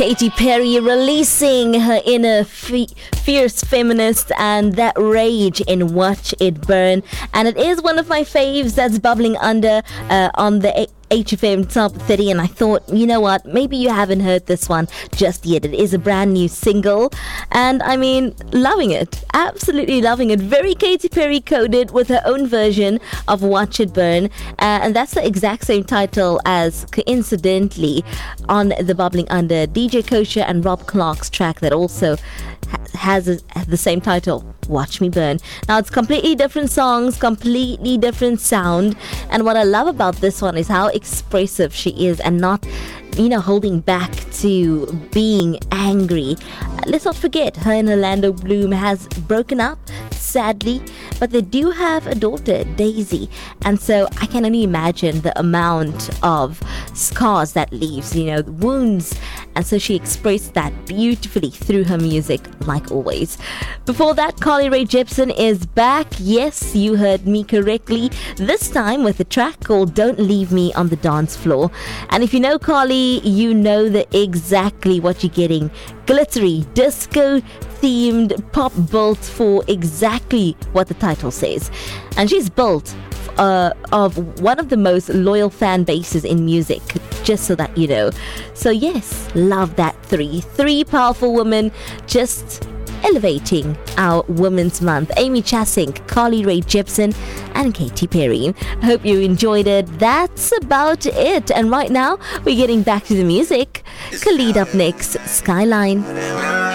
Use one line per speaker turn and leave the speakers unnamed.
Katy Perry releasing her inner fierce feminist and that rage in Watch It Burn. And it is one of my faves that's bubbling under on the HFM Top 30, and I thought, you know what, maybe you haven't heard this one just yet. It is a brand new single, and I mean, loving it, absolutely loving it. Very Katy Perry coded with her own version of Watch It Burn, and that's the exact same title as, coincidentally, on the Bubbling Under DJ Kosher and Rob Clark's track that also has the same title, Watch Me Burn. Now, it's completely different songs, completely different sound, and what I love about this one is how expressive she is and not, holding back to being angry. Let's not forget, her and Orlando Bloom has broken up, sadly, but they do have a daughter, Daisy, and so I can only imagine the amount of scars that leaves, wounds, and so she expressed that beautifully through her music, like always. Before that, Carly Rae Jepsen is back. Yes, you heard me correctly, this time with a track called Don't Leave Me on the Dance Floor. And if you know Carly, you know exactly what you're getting. Glittery, disco-themed pop built for exactly what the title says. And she's built of one of the most loyal fan bases in music, just so that you know. So yes, love that three powerful women just elevating our Women's Month. Amy Chasink, Carly Rae Jepsen, and Katy Perry. I hope you enjoyed it. That's about it. And right now, we're getting back to the music. Khalid up next, Skyline.